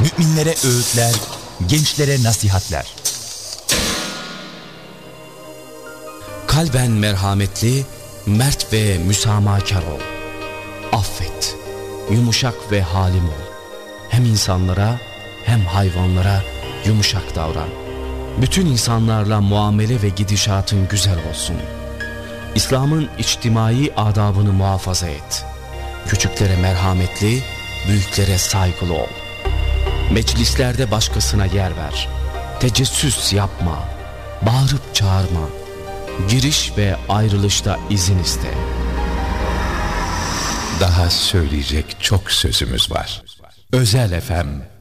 müminlere öğütler, gençlere nasihatler. Kalben merhametli, mert ve müsamahakar ol. Affet, yumuşak ve halim ol. Hem insanlara hem hayvanlara yumuşak davran. Bütün insanlarla muamele ve gidişatın güzel olsun. İslam'ın içtimai adabını muhafaza et. Küçüklere merhametli, büyüklere saygılı ol. Meclislerde başkasına yer ver. Tecessüs yapma, bağırıp çağırma. Giriş ve ayrılışta izin iste. Daha söyleyecek çok sözümüz var. Özel FM